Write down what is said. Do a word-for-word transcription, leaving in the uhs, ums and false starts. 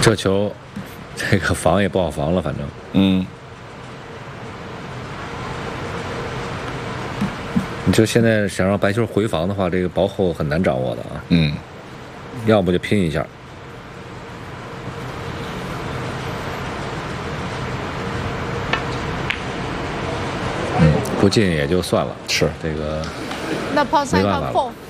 这球，这个防也不好防了，反正。 嗯。 你就现在想让白球回防的话，这个薄厚很难掌握的啊。 嗯。 要不就拼一下。嗯，不进也就算了。 是这个。 The Paul 没办法了。